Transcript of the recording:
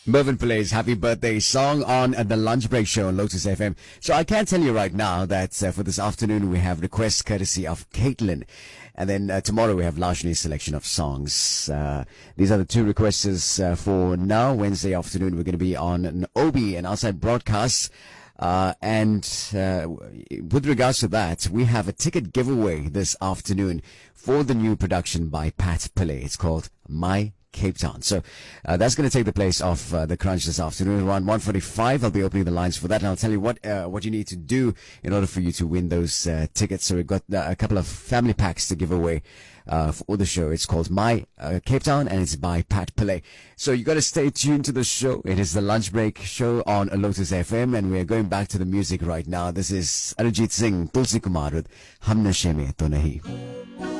Mervyn plays Happy Birthday song on the lunch break show on Lotus FM. So I can tell you right now that for this afternoon we have requests courtesy of Caitlin. And then tomorrow we have Lashni's selection of songs. These are the two requests for now. Wednesday afternoon we're going to be on an OB, an outside broadcast. And with regards to that, we have a ticket giveaway this afternoon for the new production by Pat Pillay. It's called My Cape Town. So that's going to take the place of the crunch this afternoon. Around 1:45, I'll be opening the lines for that, and I'll tell you what you need to do in order for you to win those tickets. So we've got a couple of family packs to give away for the show. It's called My Cape Town, and it's by Pat Pillay. So you got to stay tuned to the show. It is the lunch break show on Lotus FM, and we are going back to the music right now. This is Arijit Singh, Tulsi Kumar with Hum Nashe Mein To Nahi.